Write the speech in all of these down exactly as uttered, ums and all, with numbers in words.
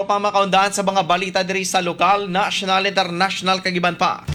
katropa makaundahan sa mga balita diri sa lokal, national, international kagiban pa.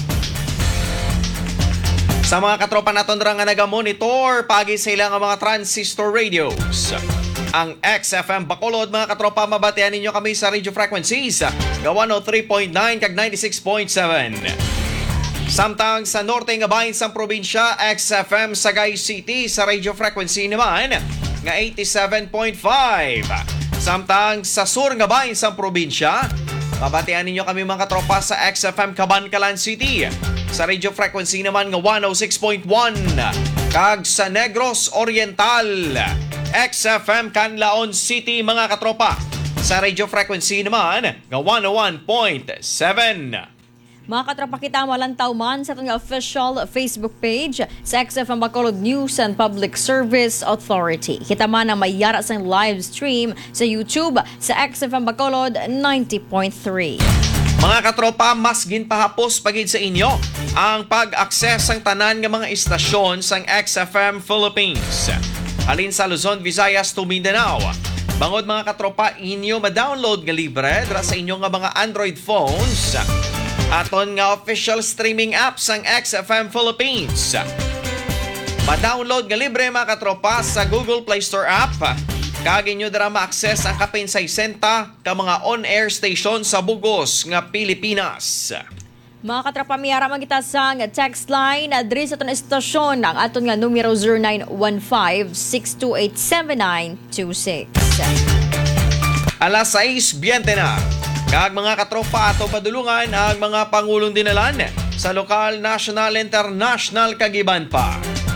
Sa mga katropa naton dira nga naga-monitor pagi sa ilang mga transistor radios. Ang X F M Bacolod, mga katropa, mabatian ninyo kami sa radio frequencies nga one oh three point nine kag ninety-six point seven. Samtang sa norte nga bahin sa probinsya, X F M Sagay City sa radio frequency naman nga eighty-seven point five. Samtang sa sur nga bahin sa probinsya, mabatian ninyo kami mga katropa sa X F M Cabancalan City sa radio frequency naman nga one oh six point one. Kag sa Negros Oriental, X F M Canlaon City, mga katropa, sa radio frequency naman nga one oh one point seven. Mga katropa, kita malantaw man sa itong official Facebook page sa X F M Bacolod News and Public Service Authority. Kita man ang may yara sa live stream sa YouTube sa X F M Bacolod ninety point three. Mga katropa, mas ginpahapos pagid sa inyo ang pag-access sang tanan nga mga istasyon sang X F M Philippines. Halin sa Luzon, Visayas to Mindanao. Bangod mga katropa, inyo ma-download nga libre dira sa inyo nga mga Android phones aton nga official streaming apps ang X F M Philippines. Ma-download nga libre mga katropa sa Google Play Store app. Kag inyo dira ma-access ang kapin sixty ka mga on-air station sa bugos nga Pilipinas. Mga katropa, miyara man kita sa text line adres sa itong estasyon ang aton nga numero zero nine one five six two eight seven nine two six. Alas sais biyente na. Kag mga katropa, ato padulungan ang mga pangulong dinalan sa lokal, national, international kagiban pa.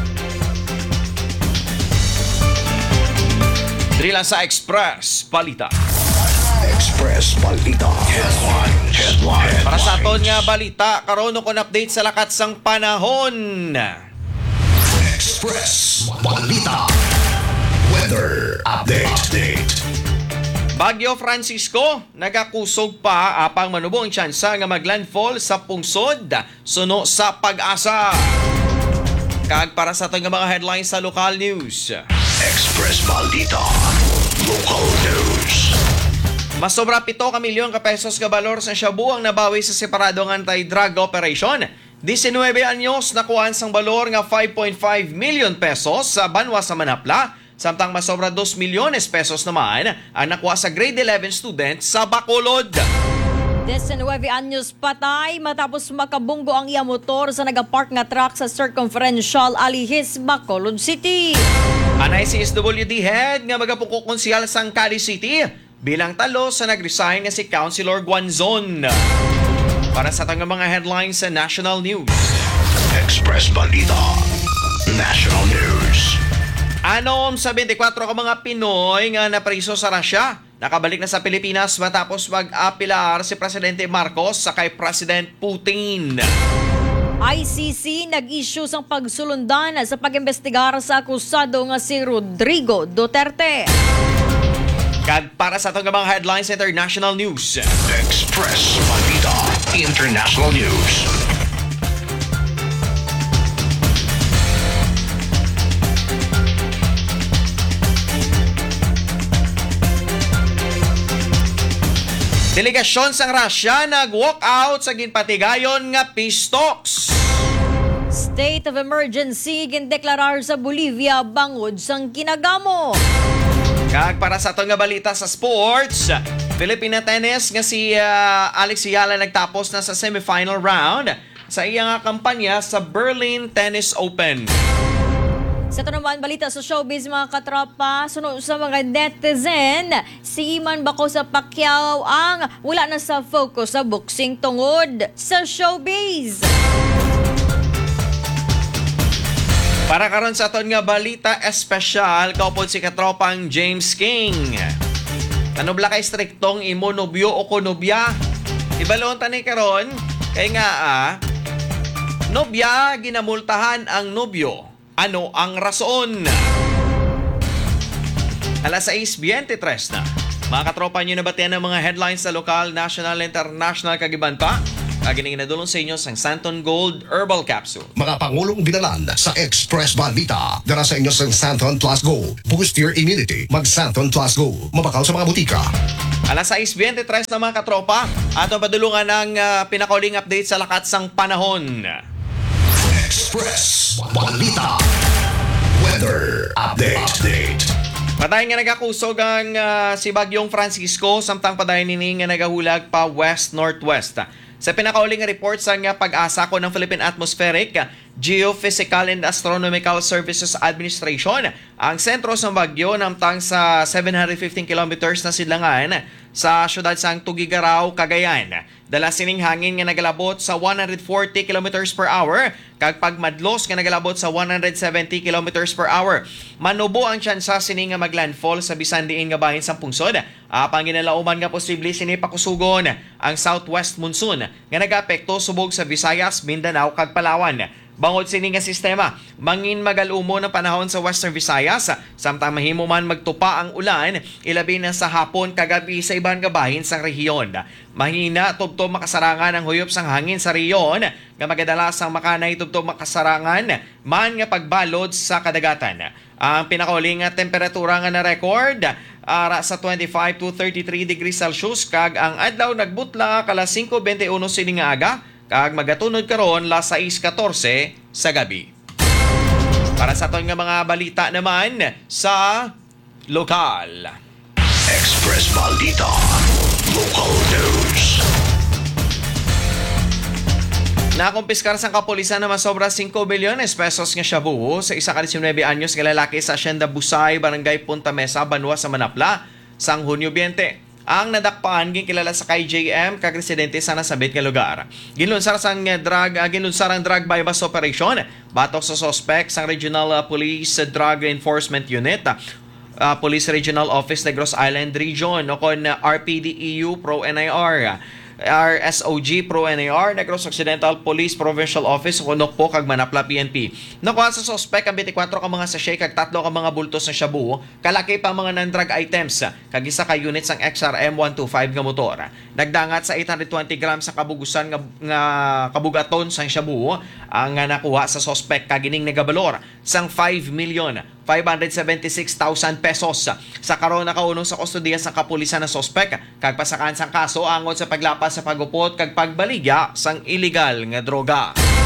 Diri lang sa Express Balita. Express Balita. Headline. Headline. Para sa aton nga balita, karon kon update sa lakat sang panahon. Express Balita. Weather update. Update. Bagyo Francisco, nagakusog pa apang manubong tsansa nga maglandfall sa pungsod suno sa Pag-asa. Kag para sa aton nga mga headlines sa local news. Express Balita. Local news. Mas sobra pito ka milyon ka pesos ka balor sa Shabu ang nabawi sa separadong anti-drug operation. nineteen anyos nakuhaan sang balor nga five point five million pesos sa banwa sa Manapla. Samtang mas sobra two milyones pesos naman ang nakuha sa grade eleven student sa Bacolod. nineteen anyos patay matapos makabunggo ang iya motor sa nagapark nga truck sa Circumferential Alihis, Bacolod City. Anay si S W D head nga magapukok konsyal sang Cali City bilang talo sa nag-resign nga si Councilor Guanzon. Para sa tanga mga headlines sa national news. Express Balita. National news. Anom sa twenty-four ka mga Pinoy nga napriso sa Russia nakabalik na sa Pilipinas matapos mag-apilar si Presidente Marcos sa kay President Putin. I C C nag-issue sang pagsulundan sa pag-imbestigar sa akusado nga si Rodrigo Duterte. Kag para sa itong mga headlines international news. Express Balita. International news. Delegasyon sang Russia nag-walk out sa ginpatigayon nga peace talks. State of emergency gindeklarar sa Bolivia bangod sang kinagamo. Kag para sa itong nga balita sa sports, Filipina tennis nga si uh, Alex Yala nagtapos na sa semifinal round sa iyang kampanya sa Berlin Tennis Open. Sa ito naman, balita sa showbiz mga katropa, sunod sa mga netizen, si Iman Bako sa Pacquiao ang wala na sa focus sa boxing tungod sa showbiz. Para karon sa aton nga balita espesyal, kaupod si katropang James King. Ano bla kay striktong imo nobyo o konobya? Ibalon tani karon kay nga ah, nobya ginamultahan ang nobyo. Ano ang rason? Alas sais twenty-three na. Mga katropa nyo nabatian ng mga headlines sa lokal, national, international kagiban pa. Kagining nadulong sa inyo sang Santon Gold Herbal Capsule. Mga pangulong binalan sa Express Bandita. Dara sa inyo sa Santon Plus Go. Boost your immunity. Mag Santon Plus Go. Mabakaw sa mga butika. Alas sais twenty-tres na mga katropa. Atong padulungan ng uh, pinakauling update sa lakat sang panahon. Express Bandita. Weather update. update. Padayon nga nagakusog ang uh, si Bagyong Francisco samtang padayon nini nga nagahulag pa west-northwest. Sa pinakauling report sa nga pag-asa ko ng Philippine Atmospheric, Geophysical and Astronomical Services Administration, ang sentro sa bagyo namtang sa seven hundred fifteen kilometers na silangan sa syudad sang Tugigaraw, Cagayan. Dala sining hangin nga nagalabot sa one hundred forty kilometers per hour kag pagmadlos nga nagalabot sa one hundred seventy kilometers per hour. Manubo ang tsansa sini nga maglandfall sa bisan diin nga bahin sa pungsod. Apang ginalauman nga posible sini pakusugon ang southwest monsoon nga nagapekto subog sa Visayas, Mindanao kag Palawan. Bangod sini nga sistema, mangin magalumo ng panahon sa Western Visayas, samtang mahimo man magtupa ang ulan, ilabi na sa hapon kagabi sa ibang gabahin sang rehiyon. Mahina tubtob makasarangan ang huyop sang hangin sa rehiyon, nga magadalas ang makanay tubtob makasarangan, man nga pagbalod sa kadagatan. Ang pinakauling nga temperatura nga na-record, ara sa twenty-five to thirty-three degrees Celsius, kag ang adlaw nagbutla kala five twenty-one sini nga aga, kag magatunod karon la six fourteen sa gabi. Para sa aton nga mga balita naman sa lokal. Express Bandita. Local news. Nakumpiskar sang kapulisan na masobra five bilyones pesos nga shabu sa isa ka nineteen anyos nga lalaki sa Hacienda Busay, Barangay Punta Mesa, Banwa sa Manapla, sang Hunyo twenty. Ang nadakpan ginkilala sa kay J M kag residente sa nasabit nga lugar. Ginlunsar sang drug uh, ginlunsar ang drug bypass operation batok sa suspect sang Regional uh, Police Drug Enforcement Unit, uh, Police Regional Office Negros Island Region o kon uh, R P D E U Pro N I R. R S O G Pro N A R, Negros Occidental Police Provincial Office, Kunok po kag Manapla P N P. Nakuha sa suspect ang twenty-four ka mga sachet kag tatlo ka mga bultos ng shabu, kalaki pa mga non-drug items kag isa ka units ang X R M one twenty-five nga motor. Nagdangat sa eight hundred twenty grams sa kabugusan nga, nga kabugaton sang shabu ang nakuha sa suspect kag ining nagabalor sang five million five hundred seventy-six thousand pesos. Sa karon nakaunong sa kustodiya sa kapulisan na suspect kag pasakan sang kaso angod sa paglapas sa pagupot kag pagbaligya sang illegal nga droga.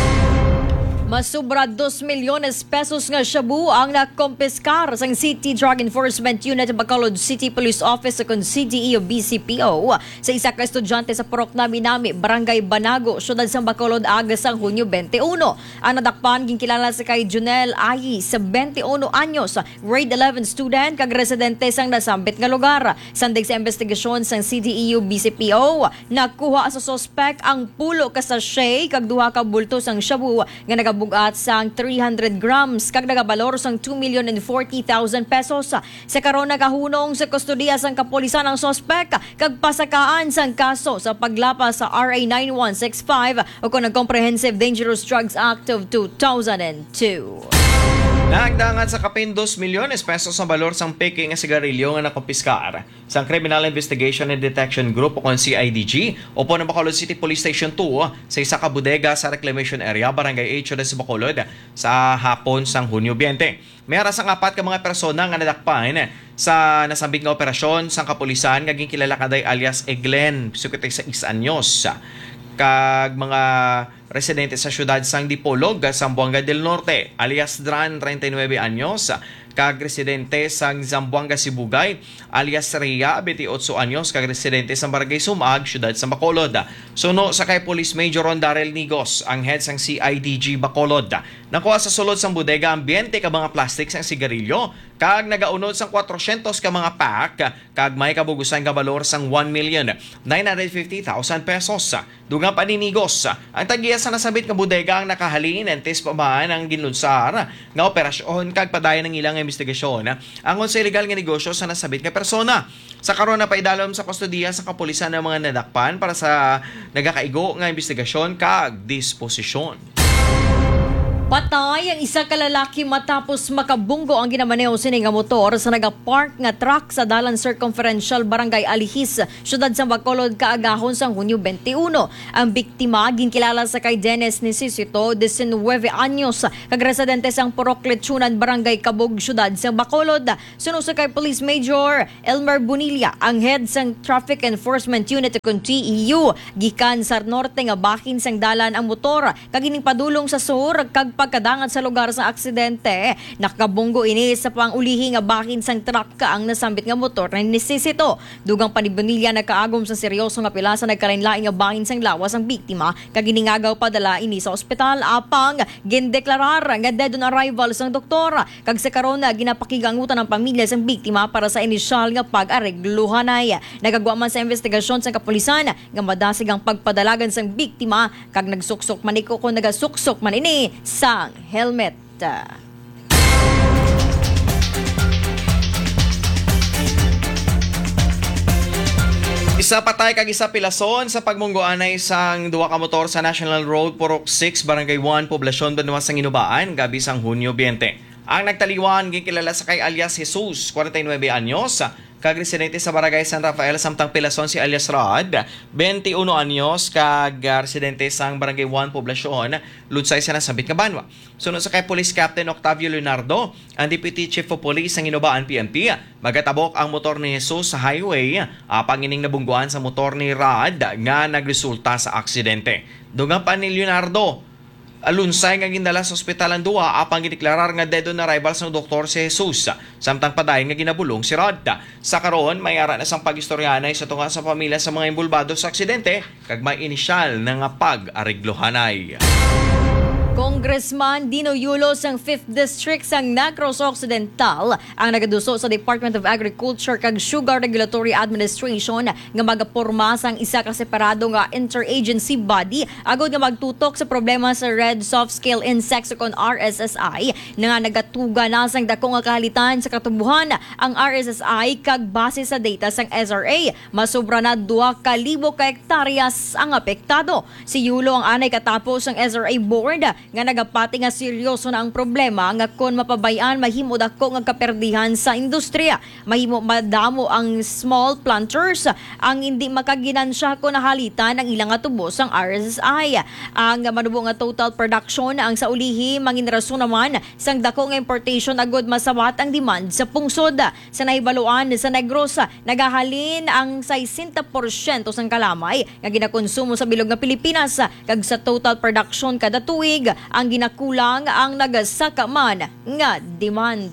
Masubra two milyones pesos nga shabu ang nakompiskar sang City Drug Enforcement Unit Bacolod City Police Office sa C D E o B C P O sa isa ka estudyante sa Purok Nami-Nami, Barangay Banago, syudad sang Bacolod aga sang Hunyo twenty-one. Ang nadakpan ginkilala sa kay Junel Ayi sa twenty-one anyos, grade eleven student kag residente sang nasambit nga lugar. Sandig sa investigasyon sang C D E o B C P O, nakuha sa suspect ang pulo ka sachet kag duha ka bultos sang shabu nga nag bugat sang three hundred grams kag nagabalor sang two million and forty thousand pesos. Sa karon nakahunong sa kustodiya sang kapulisan ang suspect kag pasakaan sang kaso sa paglapas sa R A nine one six five o kon ang Comprehensive Dangerous Drugs Act of two thousand two. Nagdangat sa kapin two milyones pesos sa balor sang peke nga sigarilyo nga nakumpiskar sang Criminal Investigation and Detection Group o kon C I D G o po ng Bacolod City Police Station two sa isa ka bodega sa reclamation area Barangay eight sa Bacolod sa hapon sang Hunyo twenty. May sang apat ka mga persona nga nadakpan sa nasambit nga operasyon sang kapulisan nga ginkilala kaday alias Eglen, fifty-six anyos. Kag mga residente sa syudad sang Dipolog, Zamboanga del Norte, alias Dran, thirty-nine anyos, kag residente sang Zamboanga Sibugay, alias Ria, twenty-eight anyos, kag residente sa Barangay Sumag, syudad sa Bacolod. Suno sa kay Police Major Ron Darrell Nigos, ang head sang C I D G Bacolod. Nakuha sa sulod sang bodega ang twenty ka mga plastic sang sigarilyo, kag nagaunod sang four hundred ka mga pack, kag may kabugusan ka balor sang one million nine hundred fifty thousand pesos. Dugang paninigos, ang tagiya sa nasabit nga bodega ang nakahalin entes pa man ang ginlunsar nga operasyon kag padayon ng ilang investigasyon angon sa illegal nga negosyo sa nasabit nga persona. Sa karon na paidalom sa kustodiya sa kapulisan ng mga nadakpan para sa nagakaigo nga investigasyon kag disposisyon. Patay ang isa ka lalaki matapos makabunggo ang ginamaneo sini nga motor sa nagapark nga truck sa Dalan Circumferential Barangay Alihis, syudad sa Bacolod kaagahon sa Hunyo twenty-one. Ang biktima ginkilala sa kay Dennis Necesito, nineteen anyos, kag residente sang Purok Lechunan, Barangay Kabog, syudad sa Bacolod. Suno sa kay Police Major Elmer Bonilla, ang head sang Traffic Enforcement Unit kung T E U, gikan sa norte nga bahin sang dalan ang motor kag ining padulong sa sur kag pagkadangat sa lugar sa aksidente. Nakabunggo ini sa pangulihi nga bahin sang truck ang nasambit nga motor na Necesito. Dugang panibunilya nagkaagom sa seryoso nga pilasa nagkalain-lain nga bahin sang lawas ang biktima kag iningagaw padala ini sa ospital apang gindeklarar nga dead on arrival sang doktor kag sa karon ginapakigangutan ng pamilya sang biktima para sa inisyal nga pag-aregluhanay. Nagagwa man sa investigasyon sang kapulisan nga madasig ang pagpadalagan sang biktima kag nagsuksok maniko kung nagasuksok man ini sang helmet. Isa patay kag isa pilason sa pagmunggoanay sang duwa ka motor sa National Road Purok six, Barangay one, Poblasyon Banwa sang Inubaan, gabi sang Hunyo twenty. Ang nagtaliwan ginkilala sa kay alias Jesus, forty-nine anyos, kag residente sa Barangay San Rafael, samtang pilason si alias Rod, twenty-one anyos, kag residente sang Barangay one, Poblasyon, lutsay sa nasabit nga Banwa. Sunod sa kay Police Captain Octavio Leonardo, ang Deputy Chief of Police ng Inubaan P N P, magatabok ang motor ni Jesus sa highway, apang ining nabungguan sa motor ni Rod nga nagresulta sa aksidente. Dugang pa ni Leonardo, alunsay nga gindala sa ospital ang duwa apang gideklarar nga dead on arrival sa doktor si Jesus, samtang padayon nga ginabulong si Rod. Sa karon may ara na sang pagistoryanay sa tunga sa pamilya sa mga imbulbado sa aksidente kag may inisyal na nga pag-areglohanay. Congressman Dino Yulos ang fifth District sang Negros Occidental ang nagaduso sa Department of Agriculture kag Sugar Regulatory Administration nga magaporma sang isa ka separado nga interagency body agod nga magtutok sa problema sa red soft scale insects kon R S S I nga nagatuga na sang dako nga kahalitan sa katubuhan. Ang R S S I kag base sa data sang S R A masobra na duha ka libo ka hektaryas ang apektado. Si Yulo ang anay katapos ang S R A board nga nagapati nga seryoso na ang problema nga kon mapabayan mahimo dako nga kaperdihan sa industriya. Mahimo madamo ang small planters ang hindi makaginansya kon nahalitan ang ilang nga tubos ang R S S I. Ang manubo nga total production ang sa ulihi mangin rason naman sang dako nga importation agod masabat ang demand sa pungsod. Sa nahibaluan sa Negros nagahalin ang sixty percent sang kalamay nga ginakonsumo sa bilog nga Pilipinas kag sa total production kada tuig ang ginakulang ang nagasaka man nga demand.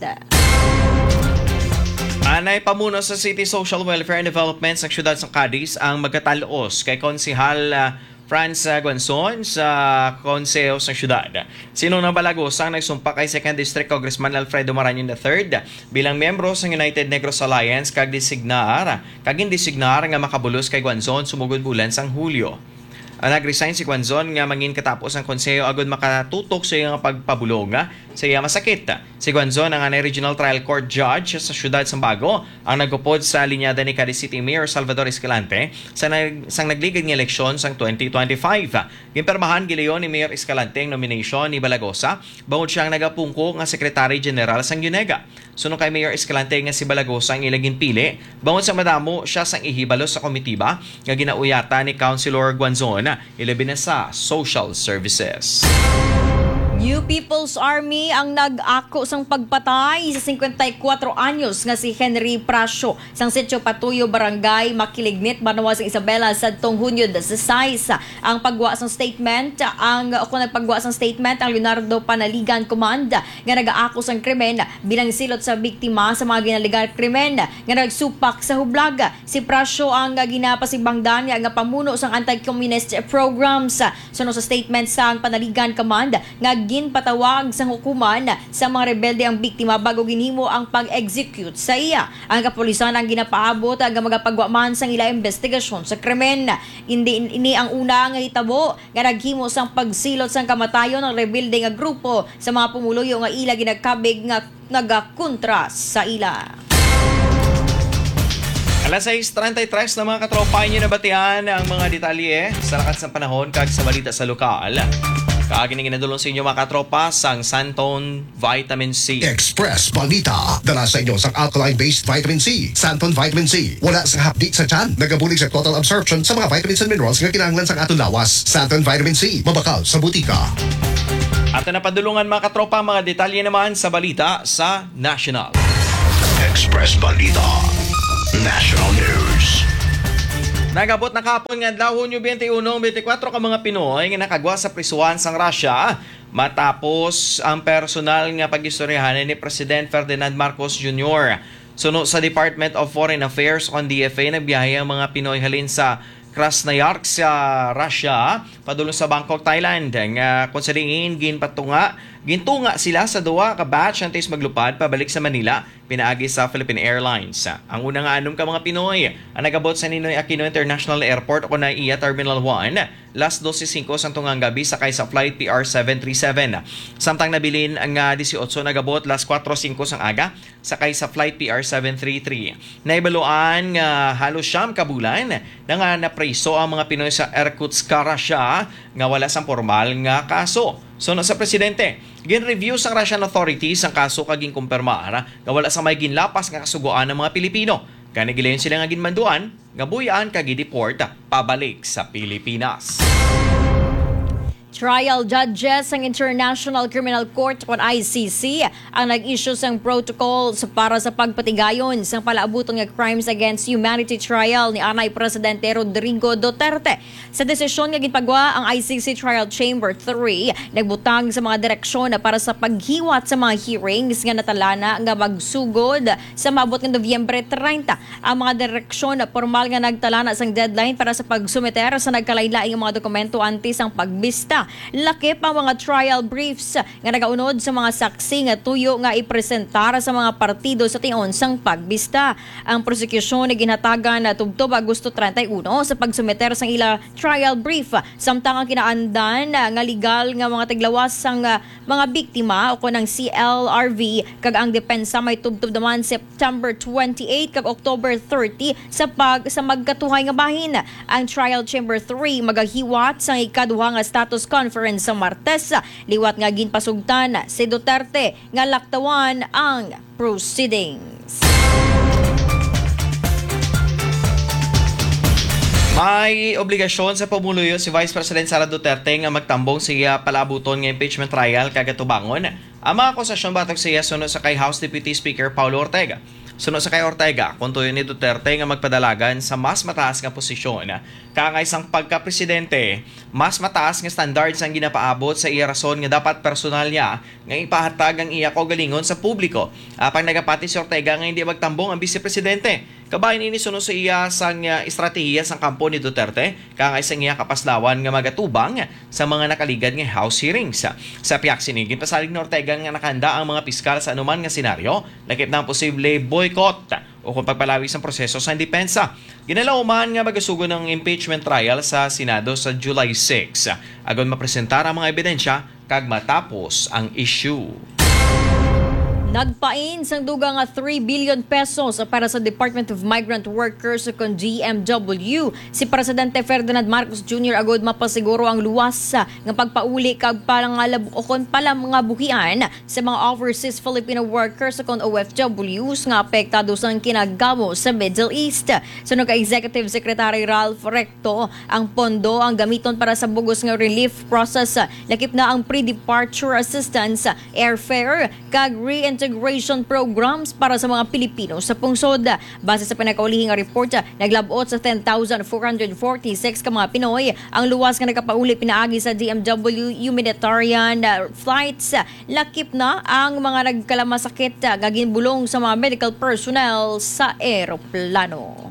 Anay pamuno sa City Social Welfare and Development sa siyudad sa Cadiz ang magkatalos kay Konsehal uh, Franz uh, Guanzon sa Konseho sa siyudad. Sinong nabalagos ang nagsumpa kay second District Congressman Alfredo Marañon the third bilang miyembro sa United Negros Alliance kag designar kag indesignar nga makabulos kay Guanzon sumugod bulan sang Hulyo. Ang nag-resign si Guanzon nga mangin katapos ang konseho agad makatutok sa iyang pagpabulong sa iyang masakit. Si Guanzon ang anay Regional Trial Court Judge sa siyudad Sambago ang nagupod sa linyada ni Cadiz City Mayor Salvador Escalante sa nag, sang nagligid ng eleksyon sang twenty twenty-five. Gimpirmahan gilayon ni Mayor Escalante ang nomination ni Balagosa bangod siyang nagapungko nga Secretary General sang Yunega. Sunod kay Mayor Escalante nga si Balagosa ang ilaging pili bangod sa madamo siya sang ihibalo sa komitiba nga ginauyata ni Councilor Guanzon ilabi na sa social services. New People's Army ang nag-ako sang pagpatay sa fifty-four anyos nga si Henry Prasio sang Sitio Patuyo, Barangay Makilignit, Banwa sang Isabela sadtong Hunyo sixteen. Ang pagwa sang statement ang ako nagpagwa sang statement ang Leonardo Panaligan Command nga nag-aako sang krimen bilang silot sa biktima sa mga ginaligar krimen nga nagsupak sa hublag. Si Prasio ang ginapasibangdan nga pamuno sang anti-communist programs. Sunod sa statement sang Panaligan Command nga ginpatawag sa hukuman sa mga rebelde ang biktima bago ginhimo ang pag-execute sa iya. Ang kapulisan ang ginapaabot ang magapagwaman sang ila investigasyon sa krimen. Hindi ini ang una nga hitabo nga naghimo sang pagsilot sang kamatayon ng rebelde nga grupo sa mga pumuluyo nga ila ginagkabig nga nagakontra sa ila. Alas sais treinta y tres na mga katropa inyo nabatian ang mga detalye sa lakas ng panahon kag sa balita sa lokal. Kaagin ginadulong sa inyo mga katropa sang Santon Vitamin C. Express Balita. Dala sa inyo sang alkaline-based vitamin C. Santon Vitamin C. Wala sa hapdi sa tiyan. Nagabulig sa total absorption sa mga vitamins and minerals nga kinahanglan sa atong lawas. Santon Vitamin C. Mabakal sa butika. At napadulungan mga katropa mga detalye naman sa balita sa National. Express Balita. National News. Nagabot na kapon nga daw Hunyo twenty-one, twenty-four ka mga Pinoy nga nakagwa sa prisuhan sang Russia matapos ang personal nga pag-istoryahan ni President Ferdinand Marcos Junior Suno sa Department of Foreign Affairs on D F A, nagbiyahe ang mga Pinoy halin sa Krasnoyarsk sa Russia padulong sa Bangkok, Thailand. Nga kung salingin ginpatunga gintunga sila sa duwa ka batch antes maglupad pabalik sa Manila pinaagi sa Philippine Airlines. Ang una nga anom ka mga Pinoy ang nagabot sa Ninoy Aquino International Airport o na iya Terminal one last twelve oh five sang tungang gabi sakay sa flight P R seven thirty-seven. Samtang nabilin ang uh, eighteen nagabot last four oh five sang aga sakay sa flight P R seven thirty-three. Naibaluan nga uh, halos siyam ka bulan na nga napreso ang mga Pinoy sa Irkutsk, Russia nga wala sang formal nga kaso. So sa presidente, gin-review sa Russian authorities ang kaso kaging kumpirmar nga wala sa may ginlapas nga kasuguan ng mga Pilipino. Kani gilayon sila nga ginmanduan nga buyaan kagi-deport pabalik sa Pilipinas. Trial judges ng International Criminal Court o I C C ang nag-issue ng protocol para sa pagpatigayon sa palaabuton ng crimes against humanity trial ni Anay Presidente Rodrigo Duterte. Sa desisyon nga ginpagwa ang I C C Trial Chamber three, nagbutang sa mga direksyon para sa paghiwat sa mga hearings nga natalana nga magsugod sa maabot ng Nobyembre thirty. Ang mga direksyon formal nga nagtalana sang deadline para sa pagsumeter sa nagkalaylaing mga dokumento antes ang pagbista. Lakip ang mga trial briefs nga nagaunod sa mga saksi nga tuyo nga ipresentar sa mga partido sa tion sang pagbista. Ang prosekusyon ay ginhatagan na tubtob Agosto thirty-one sa pagsumeter sang ila trial brief. Samtang ang kinaandan nga legal nga mga tiglawas sang mga biktima o kunang C L R V kag ang depensa may tubtob naman September twenty-eight kag October thirty sa pag sa magkatuhay nga bahin. Ang trial chamber three magahiwat sang ikaduha nga status conference sa Martes. Liwat nga ginpasugtan si Duterte nga laktawan ang proceedings. May obligasyon sa pamuluyo si Vice President Sara Duterte nga magtambong siya palabuton nga impeachment trial kagatubangon. Ang mga akusasyon batog siya sunod sa kay House Deputy Speaker Paulo Ortega. Sunod sa kay Ortega, kuntuyo ni Duterte nga magpadalagan sa mas mataas nga posisyon. Kangay sang pagka-presidente, mas mataas nga standards ang ginapaabot sa iya rason nga dapat personal niya nga ipahatag ang iya kaugalingon sa publiko. Apang nagapati si Ortega nga hindi magtambong ang vice-presidente. Kabayan ini sunod sa iya sang uh, estratehiya sang kampo ni Duterte, kangay sang iya kapaslawan nga magatubang sa mga nakaligad nga House hearings. Sa piyak sinigin, pasalig ni Ortega nga nakahanda ang mga piskal sa anuman nga senaryo, lakip ng posible boycott o kung pagpalawis ang proseso sa depensa. Ginalauman nga magasugo ng impeachment trial sa Senado sa July sixth. Agon mapresentar ang mga ebidensya kag matapos ang issue. Nagpain sang dugang nga three billion pesos para sa Department of Migrant Workers o kon D M W si Presidente Ferdinand Marcos Junior agod mapasiguro ang luwas nga pagpauli kag palangalab o kon pala mga buhian sa mga overseas Filipino workers o kon O F Ws nga apektado sang kinagamo sa Middle East. Sunog kay Executive Secretary Ralph Recto, ang pondo ang gamiton para sa bugos nga relief process, lakip na ang pre-departure assistance, airfare kag re integration programs para sa mga Pilipino sa pungsod. Base sa pinakaulihing report, naglabot sa ten thousand four hundred forty-six ka mga Pinoy ang luwas nga nagkapauli pinaagi sa D M W humanitarian flights. Lakip na ang mga nagkalamasakit gaging bulong sa mga medical personnel sa eroplano.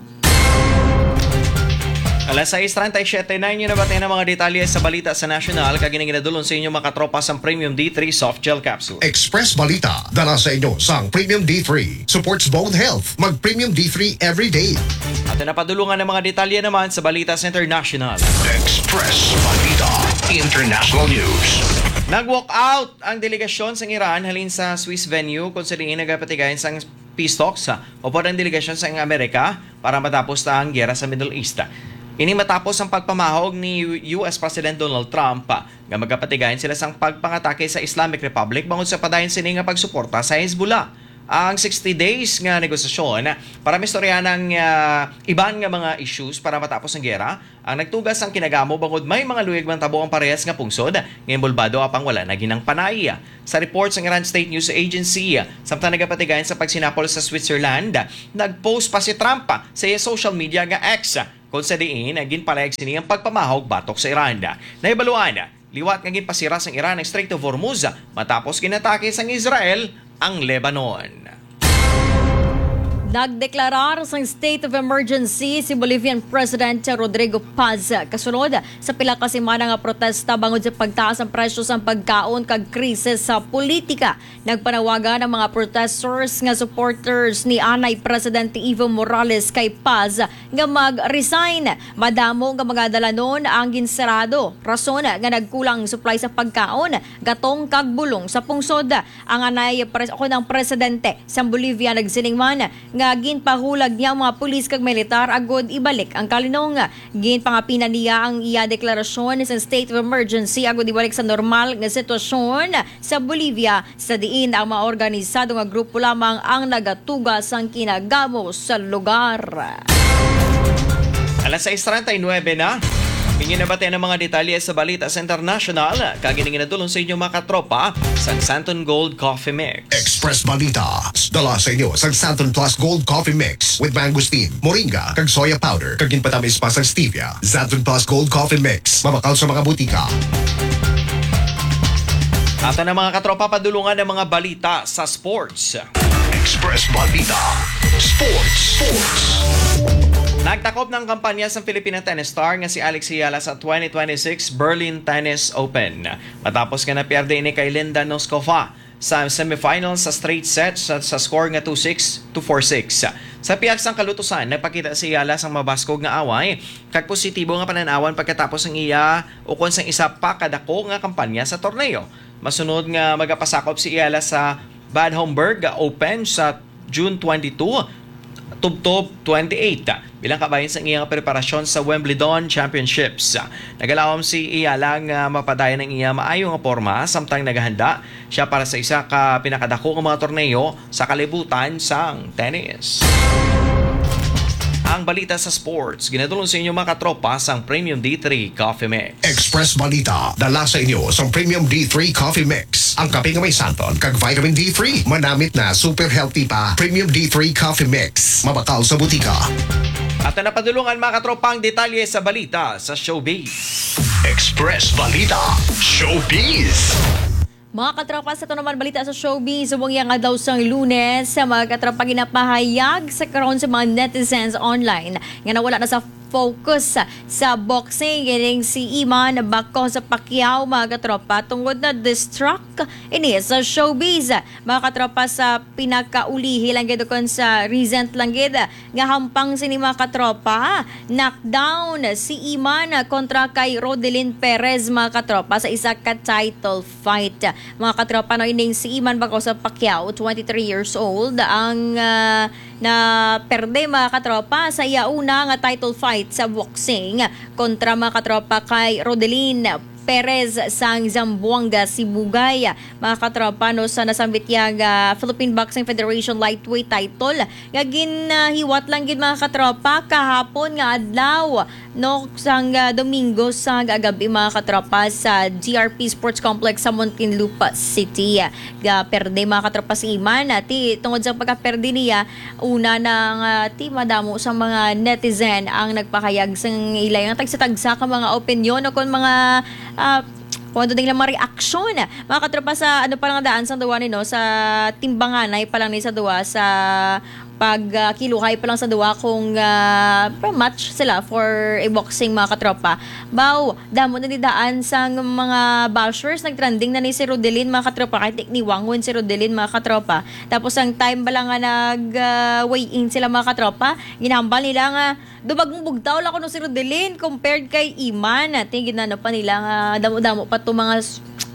Alas sais thirty-seven na inyo nabatay ng mga detalye sa balita sa National kaginang ginadulon sa inyo mga katropa sa Premium D three Soft Gel Capsule. Express Balita. Dala sa inyo sang Premium D three. Supports bone health. Mag Premium D three every day. At napadulungan ng mga detalye naman sa balita sa International. Express Balita. International News. Nag-walk out ang delegasyon sa Iran halin sa Swiss venue kung saan nagapatigayan sa peace talks o po ang delegasyon sa Amerika para matapos na ang gera sa Middle East. Ini matapos ang pagpamahog ni U S President Donald Trump nga magkapatigayan sila sang pagpangatake sa Islamic Republic bangod sa padayon sini nga pagsuporta sa Hezbollah. Ang sixty days nga negosasyon para mistorya ng uh, iban nga mga issues para matapos ang gera ang nagtugas ang kinagamo bangod may mga luwig man tabo ang parehas nga pungsod nga involvado apang wala na ginang panay. Sa reports ng Iran State News Agency samtang nagapatigayan sa pagsinapol sa Switzerland, nagpost pa si Trump sa social media nga X kung sa diin ginpalayag sini ang pagpamahog batok sa Iran. Naibaluan, liwat nga ginpasira sang Iran ang Strait of Hormuz matapos kinatake sang Israel ang Lebanon. Nagdeklarar sa state of emergency si Bolivian President Rodrigo Paz kasunod sa pila ka semana nga protesta bangod sa pagtaas ng presyo sa pagkaon kag krisis sa politika. Nagpanawagan ang mga protesters nga supporters ni Anay Presidente Evo Morales kay Paz nga mag-resign. Madamo nga mga dalanon ang ginsarado. Rason nga nagkulang supply sa pagkaon, gatong kag bulong sa pungsod. Ang Anay pres ako ng presidente sa Bolivia nagsilingman nga ginpahulag niya ang mga pulis kag militar agod ibalik ang kalinong. Ginpangapina niya ang iya deklarasyon sa state of emergency agod ibalik sa normal nga sitwasyon sa Bolivia sa diin ang mga organisado nga grupo lamang ang nagatugas ang kinagamo sa lugar. alas sais trenta y nueve na. Ingin na batin ang mga detalye sa balita sa international. Kaginingin na tulong sa inyo mga katropa sa Santon Gold Coffee Mix. Express Balita. Dala sa inyo sa Santon Plus Gold Coffee Mix with mangosteen, moringa, kag soya powder, kag ginpatamis pa sa stevia. Santon Plus Gold Coffee Mix. Mabakal sa mga butika. Ato na mga katropa, padulungan ng mga balita sa sports. Express Balita. Sports. Sports. Nagtakop ng kampanya sa Filipina tennis star nga si Alex Ayala sa twenty twenty-six Berlin Tennis Open. Matapos nga napiyerde ini kay Linda Noskova sa semifinals sa straight sets sa, sa score nga two six to four six. Sa piyag sang kalutusan, nagpakita si Ayala sang mabaskog nga away kag positibo nga pananawan pagkatapos ng iya ukon sang isa pa kadako nga kampanya sa torneo. Masunod nga magapasakop si Ayala sa Bad Homburg Open sa June twenty-two tubtob twenty-eight bilang kabayan sa iyang preparasyon sa Wimbledon Championships. Nagalawom si Ayala nga mapadayon ng iya maayo nga porma samtang naghahanda siya para sa isa ka pinakadako nga mga torneo sa kalibutan sang tennis. Ang balita sa sports, ginadulong sa inyo mga katropa sang Premium D three Coffee Mix. Express Balita. Dala sa inyo sa Premium D three Coffee Mix. Ang kape nga may santon kag vitamin D three. Manamit na super healthy pa. Premium D three Coffee Mix. Mabakal sa butika. At napadulungan mga katropa ang detalye sa balita sa Showbiz. Express Balita. Showbiz. Mga katropa, sa ito naman balita sa showbiz, umungya nga daw sang Lunes sa mga katropa ginapahayag sa karon sa mga netizens online nga nawala na sa focus sa boxing. Gining si Iman Bako sa Pacquiao, mga katropa, tungod na distract ini sa showbiz. Mga katropa, sa pinakaulihi lang gid kon sa recent lang gid nga hampang sini mga katropa, knockdown si Iman kontra kay Rodelyn Perez, mga katropa, sa isa ka title fight. Mga katropa, no, ining si Iman Bako sa Pacquiao, twenty-three years old, ang uh, na perde, mga katropa, sa iya una nga title fight sa boxing kontra, mga katropa, kay Rodelyn Perez sang Zamboanga, Sibugay. Mga katropa, no, sa nasambit yang uh, Philippine Boxing Federation lightweight title nga ginahiwat lang gid, mga katropa, kahapon nga adlaw, no, sang uh, Domingo sang agabi, mga katropa, sa G R P Sports Complex sa Muntinlupa City. Ga perde, mga katropa, si Iman ti tungod sa pagka-perde niya una ng uh, ti madamo sa mga netizen ang nagpahayag sang ilay nga tagsa-tagsa ka mga opinion o kon mga uh, kung ano din lang mga reaksyon. Mga katropa, sa ano pa lang daan sa duwa ni, no, sa timbanganay pa lang ni sa duwa sa pag uh, kiluhay pa lang sa duwa kung uh, match sila for a boxing, mga katropa. Baw, damo na nidaan sang mga bashers, nagtrending na ni si Rodelyn, mga katropa, kahit ni Wangon si Rodelyn, mga katropa. Tapos ang time ba lang nga nag-weigh uh, in sila, mga katropa, ginambal nila nga dumagong bugtaw lang ko no si Rodelyn compared kay Iman. Tingin na pa nila nga damo-damo pa to mga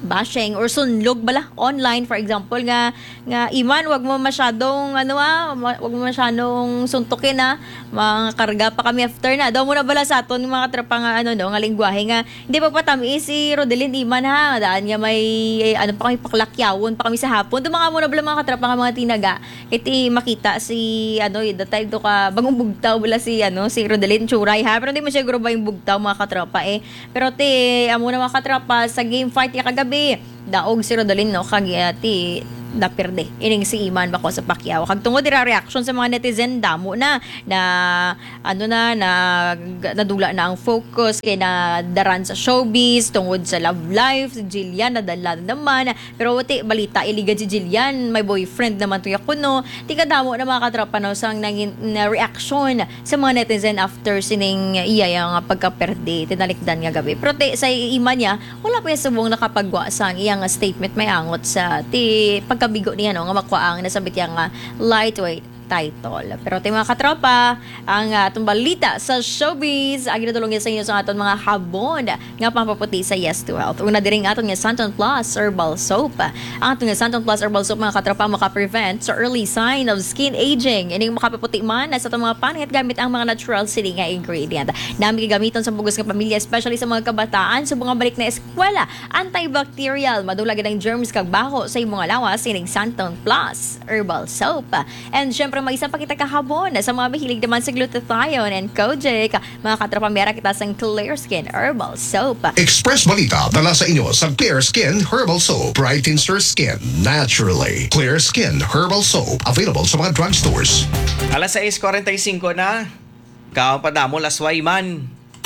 bashing or sunlog bala online, for example nga nga Iman, wag mo masyadong ano ah ma- wag mo masyadong suntukin ah, mga karga pa kami after na daw mo na bala sa aton yung mga tropa nga ano no nga lingwahe nga hindi pa patami si Rodelin Iman ha, daan nga may eh, ano pa kami paklakyawon pa kami sa hapon do mga mo na bala mga katropa nga mga tinaga iti makita si ano the time do ka bagong bugtaw bala si ano si Rodelin Churay ha, pero hindi mo siguro ba yung bugtaw mga katropa eh, pero ti amo na mga katropa sa game fight ya kagabi daog si Rodolin no kagati naperde ining si Iman bako sa Pacquiao kag tungod dira reaction sa mga netizen damo na na ano na na nadula na ang focus kay na daran sa showbiz tungod sa love life si Jillian nadala naman pero wati balita iligan si Jillian may boyfriend naman tuya kuno ti kadamo na mga katropa no sang nangin na reaction sa mga netizen after sining iya yang pagkaperde tinalikdan nga gabi pero ti, sa Iman niya wala pa yung subong nakapagwa sang iyang statement may angot sa ti pagkabigo niya no nga makuha ang nasabit yang uh, lightweight title. Pero tayo mga katropa, ang uh, itong balita sa showbiz, ang ginatulong niya sa inyo sa aton mga habon nga pampaputi sa Yes to Health. Una din ang aton nga Santon Plus Herbal Soap. Ang aton nga Santon Plus Herbal Soap mga katropa makaprevent sa early sign of skin aging. Ining makapaputi man sa itong mga panit gamit ang mga natural sili nga ingredient. Nami gamiton sa bugos nga pamilya, especially sa mga kabataan sa mga balik na eskwela. Antibacterial, madulag ang germs kag baho sa imong lawas ining Santon Plus Herbal Soap. And syempre may isang pakita kahabon sa mga mahilig naman sa glutathione and kojic. Mga katropa, mera kita sa Clear Skin Herbal Soap. Express Balita dala sa inyo sa Clear Skin Herbal Soap. Brightens your skin naturally. Clear Skin Herbal Soap. Available sa mga drugstores. Alas sais forty-five na. Kao pa damo lasway man.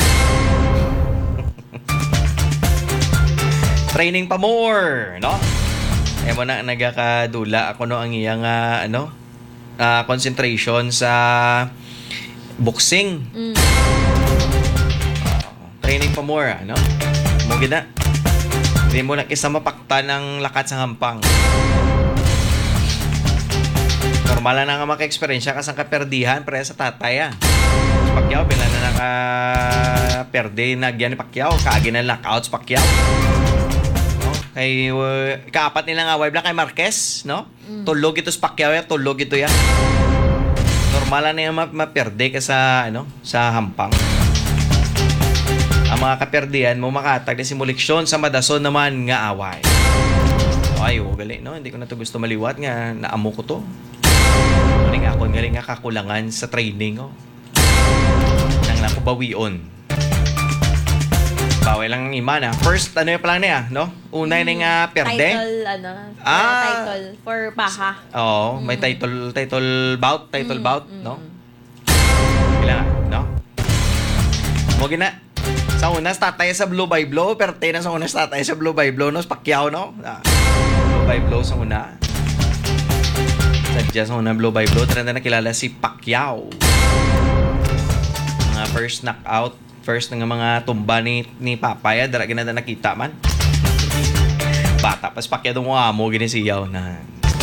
Training pa more, no? Eh mo na nagakadula ako no ang iyang uh, ano uh, concentration sa boxing. Mm. Uh, training pa more, ano? Mo gina. Hindi mo lang isa mapakta ng lakat sa hampang. Normal na nga maka-experience ka sa kaperdihan pre sa tatay ah. Pacquiao bila na naka-perde na gyan ni Pacquiao, kaagi na knockouts Pacquiao. No? Kay uh, kaapat nila nga wave lang kay Marquez, no? Mm. Tulog ito sa Pacquiao, ya, tulog ito ya. Normal na nga maperde ka sa ano, sa hampang. Ang mga kaperdihan mo makatag na simuliksyon sa madason naman nga away. Ay, oh, gali, no? Hindi ko na to gusto maliwat nga naamo ko to. Galing ako, galing nga kakulangan sa training, oh. Nang nakubawion. Bawal lang ng iman, ah. First, ano yung pala niya, no? Una yung nga perde. Title, ano? Ah. Title for paha. Oo, may Mm. title, title bout, title Mm, bout, mm. no? Kailangan, no? Mo gina. Sa una, tatay sa blow by blow, pero tayo na sa una, tatay sa blow by blow, no? Pacquiao, no? Ah, blow by blow sa una. Sadya sa una, blow by blow. Tara na nakilala si Pacquiao. Mga first knockout, first ng mga tumba ni, ni Papaya, dara ginada nakita man. Bata, pas Pacquiao doon mo amo, ginisiyaw na.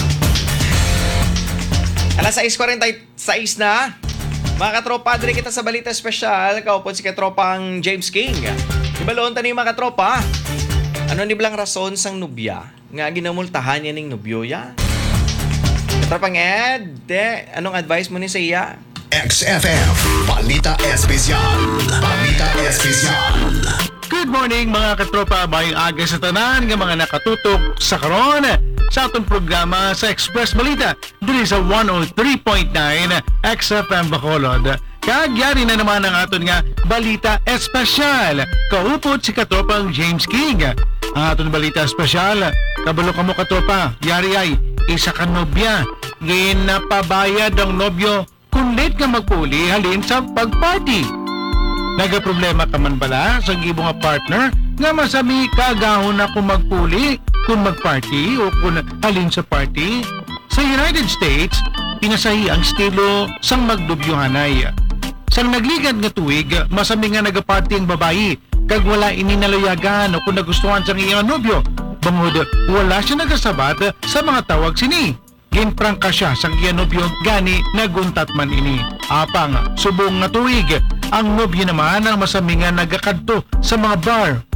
Alas sais forty-six na. Mga katropa, diri kita sa balita espesyal. Kaupon si katropang James King. Ibalon tani mga katropa. Ano ni blang rason sang nubya nga ginamultahan niya ning nubyo ya? Katropang Ed, de, anong advice mo ni sa iya? X F M, Balita Espesyal. Balita Espesyal. Good morning mga katropa, may aga sa tanan nga mga nakatutok sa karon sa atong programa sa Express Balita diri sa one oh three point nine X F M Bacolod. Kagyari na naman ang aton nga Balita Espesyal. Kaupot si katropang James King. Ang aton Balita Espesyal, kabalo ka mo katropa, yari ay isa ka nobya. Ginapabayad ang nobyo kung late ka magpuli halin sa pagparty. Nagaproblema ka man bala sa gibo nga partner nga masami kagahon na kung magpuli kung magparty o kung halin sa party? Sa United States, pinasahi ang estilo sang magdubyohanay. Sang nagligad nga tuig, masami nga nagaparty ang babayi kag wala ininalayagan o kung nagustuhan sang iyang nobyo. Bangod, wala siya nagasabat sa mga tawag sini. Ginprangka siya sang iyang nobyo gani naguntat man ini. Apang, subong nga tuig, ang nobyo naman ang masami nga nagakadto sa mga bar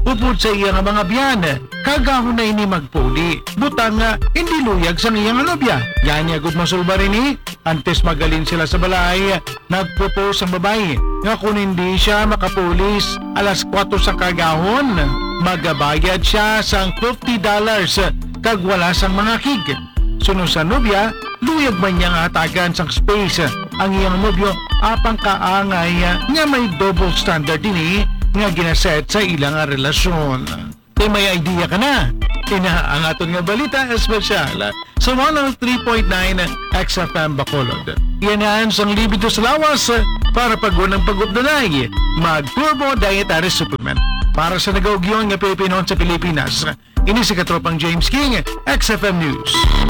upod sa iyang mga biyan. Kagahon na ini magpuli. Butang nga hindi luyag sa iyang nobya. Yan niya gud masulba rin eh. Antes magalin sila sa balay, nagpropose ang babae nga kung hindi siya makapulis alas kwatro sa kagahon, magabayad siya sang fifty dollars kag wala sang mga kig. Sunod sa nobya, luyag man niya nga hatagan sang space ang iyang nobyo apang kaangay nga may double standard din nga ginaset sa ilang relasyon. Kung may idea ka na, ina ang aton nga balita espesyal sa one oh three point nine X F M Bacolod. Yan sang libido sa lawas para paggunang pag-updanay, mag-turbo dietary supplement. Para sa nagaugyon nga Pilipino sa Pilipinas, ini si Katropang James King, X F M News.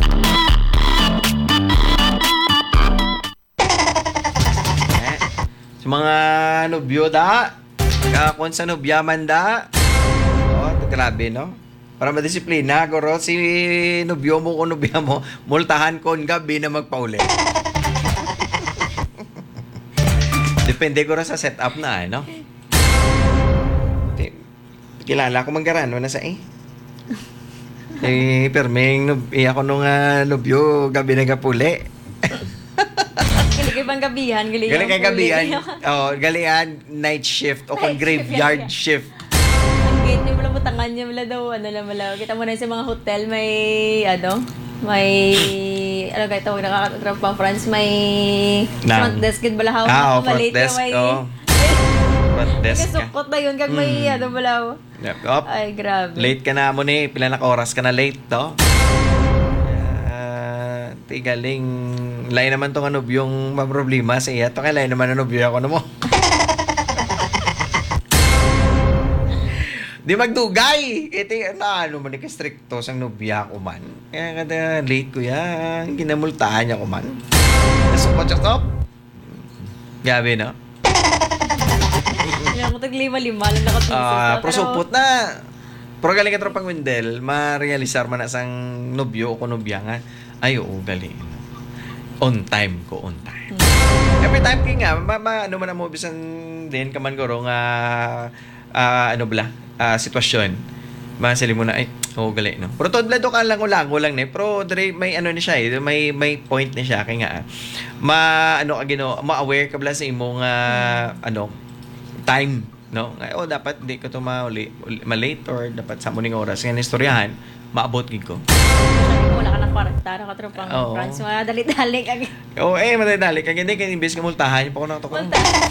Sa mga nobyo da, kakon sa nobyaman da. Oh, grabe no. Para madisiplina, guro, si nobyo mo o nobya mo, multahan kon gabi na magpauli. Depende guro sa setup na, ano? Kilala ko manggarano na sa eh. Eh, permeng, nub, eh, ako nung uh, nobyo, gabi na gapuli. Galing bang gabihan? Galing Galing kang gabihan. Oh, galingan night shift o kung Night graveyard shift, shift. Ang gate niya wala butangan niya wala daw ano lang wala. Kita mo na sa mga hotel may ano may ano kahit tawag nakakatrap pang France may Nang. front desk gid balahaw. Ah, oh, front Malate desk. may Oh. Front desk ka. kasukot na yun kag may Mm. ano balahaw. Yep. Op. Ay grabe. Late ka na mo ni. Pila na ka oras ka na late, to? Uh, tigaling. Lain naman tong ano yung problema sa iya. To kay lain naman ano ako na mo. Di magdugay. Ito na ano man ni stricto sang nobya ko man. Kaya kada late ko yan. Ginamultahan niya ko man. Nasupot siya top. Gabi no? Yan ko tag lima-lima lang nakatusa. Ah, prosupot na. Pero galing ka tropang Wendel, ma-realisar man na sang nobyo o kunobya nga. Ay, oo, galing. On time ko, on time. Hmm. Every time ka nga, ma, ma ano man ang mo bisan din ka man guro nga, ah, ano bala, ah, sitwasyon. Masali mo na, ay, oo, galing, no? Pero todla do ka lang ulango lang, ne? Pero dre, may ano ni siya, eh, may, may point ni siya, kaya nga, ah, ma, ano, agino, ma-aware ka bala sa imong, ah, ano, time, no? Nga, oh, dapat di ko to ma-uli, ma-late or dapat sa muning oras. Ngayon, istoryahan, maabot gid ko. Wala ka ng kwarta, nakatropang Oo. France. Mga dali-dali kag Oo, oh, eh, madadali. Kaya hindi, kaya imbes ka multahan, pa ko na to ko.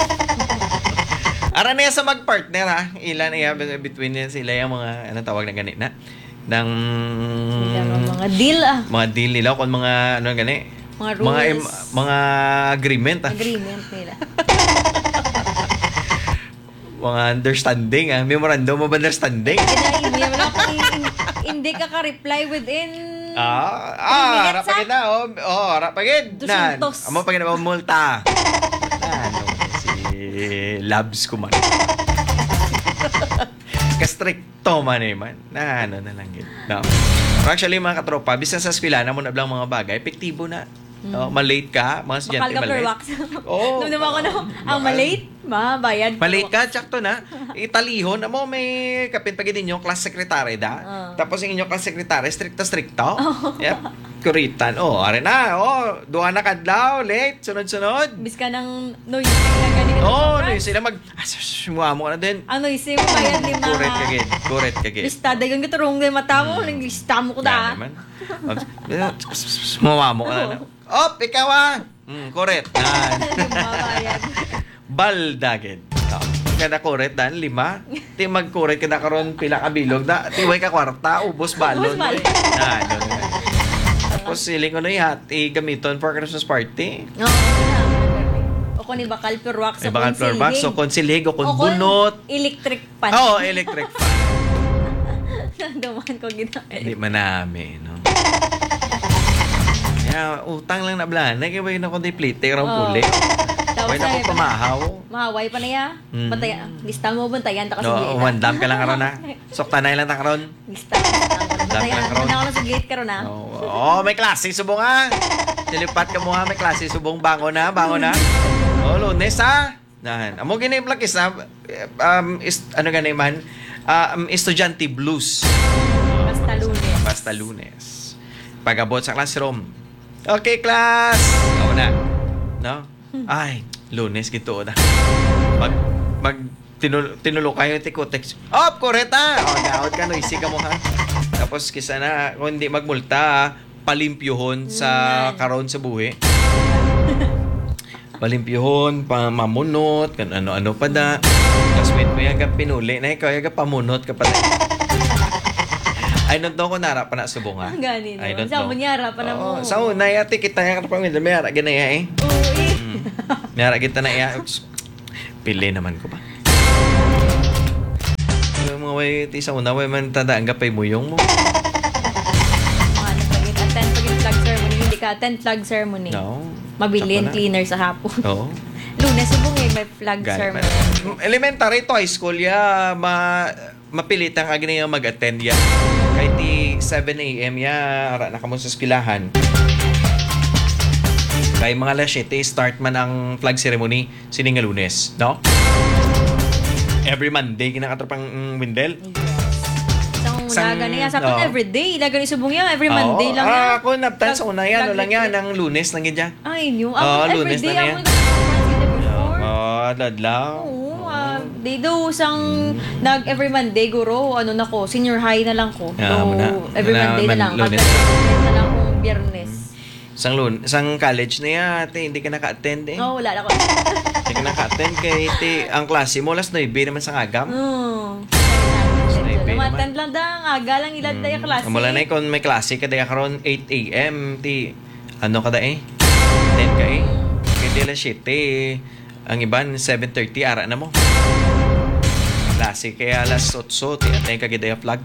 Ara na yan sa mag-partner, ha? Ilan na yan, between yan sila yung mga, ano tawag na ganit na? Ng... mga deal ah. Mga deal nila, kung mga, ano gani? Mga rules. Mga, em- mga agreement, ha? Agreement nila. Mga understanding, ha? Memorandum of understanding. Kaya wala ka hindi ka ka-reply within Ah, Three ah, minutes, rapagid na, oh, oh, rapagid. Na, Dusuntos. amo pagid na multa. Ano, si Labs ko man. Kastrikto man eh man. Na, ano na lang yun. No. Pero actually, mga katropa, bisan sa eskwela na mo na blang mga bagay, epektibo na. No, malate ka, mga estudyante bakal ka per malate. wax. Oo. Nung naman ako na, ang malate, ma, bayad. per Malate wax. ka, tsakto na. Italihon, amo may kapit pagid ninyo, class secretary da. Ah. Tapos yung inyong class secretary, stricto-stricto. Yep. Kuritan. Oh, are na. Oh, duha na kadlaw, late, sunod-sunod. Bis ka ng noisy na ganyan. Oh, no, sila mag... Sumuha mo ka na din. Ang noisy mo, bayad lima. Kuret ka gid. Kuret ka gid. Lista, dayon ka turong na mata mo, nang lista mo ko da. Yan naman. Sumuha mo ka na. Op, ikaw ah. Hmm, kuret. Yan. Bayad. Balda gid. Oh, kada kuret dan lima. Ti magkuret kada karon pila ka bilog da. Tiway ka kwarta, ubos balon. Ubos balon. Ah, ganun. Tapos siling ko na ihat, i-gamiton for Christmas party. No, o kung ni bakal per wax May bakal floor box, so konsilig o kung bunot. electric pan. Oo, oh, electric fan. Duman ko gina. Hindi manami, no? Kaya, utang lang na blan. Nagkibay na kundi plate, raw Oo. puli. Tapos Kaya na ay, ko pamahaw. mahaway pa na ya. Mm. Bantay, lista mo bantayan ta kasi No, gate. umandam ka lang karon na. Sokta na lang ta karon. Lista. Bantayan. lang karon. Banda ko na sa gate karon na. Oo, oh, may klase subong ah. Silipat ka mo ha, may klase subong bango na, bango na. Oh, lunes ha. Nahan. Amo gini plakis na um is ano gani man ah, um, estudyante blues. Basta lunes. Basta lunes. Pag-abot sa classroom. Okay, class! Ako na. No? Ay, lunes, gito na. Mag, mag, tinul, tinulo kayo, tikutex. Oh, koreta! O, naot ka, no, isi ka mo, ha? Tapos, kisa na, kung hindi magmulta, palimpyuhon sa karon sa buhi. Palimpyuhon, pamamunot, kan ano-ano pa da. Tapos, wait mo yung pinuli, na ikaw yung pamunot ka pa da. Ay, not daw ko nara pa na subong, ha? Gani, no? I don't Sa know. munyara pa na mo. Oo, sa una, yati kita yung kapag may ara ganaya eh. Uy. May ara kita na iya. Oops. Pili naman ko ba? Yung mga way, ti sa una, way man tandaan ka pa yung muyong mo. Ano pagin attend pagin flag ceremony, hindi ka attend flag ceremony. No. Mabilin Saka na. cleaner sa hapon. Oo. Lunes subong eh, may flag Gani pa. ceremony. Elementary to high school ya, ma mapilitan ka ganyan mag-attend ya. Kahit ti seven a.m. ya, ara na ka mo sa eskwelahan. Kaya mga alas siyete, start man ang flag ceremony sining nga Lunes, no? Every Monday, kinakatropang mm, Windel. Isang Sang- laga niya. Sa akin, no. everyday. Laga ni subong yan. Every Monday lang yan. Ah, ako naptan sa una yan. Flag Wala yan. retreat. Ang Lunes lang yan dyan. Ay, yun. Oo, Ako, Lunes everyday na ako yan. nag-consider before. Oh, dadlaw. Oo, ah, di daw sang nag every Monday guro, ano na ko, senior high na lang ko. Ah, So, muna. every Muna, Monday na man- lang. Lunes. Pagka na lang kung Biyernes. Sang, lun sang college na yan, ate, hindi ka naka-attend eh. Oh, wala na ko. Hindi ka naka-attend kay ate, ang klase mo, last nine naman sa agam. Hmm. Snipe Lumatan lang da, aga lang ilad tayo klase. Mula na eh, kung may klase ka daya karon eight a.m. ti, ano ka da eh? ten ka eh. Kaya di alas siyete eh. Ang iban, seven thirty, ara na mo. Klase kaya alas eight, ti atay ka gidaya flag.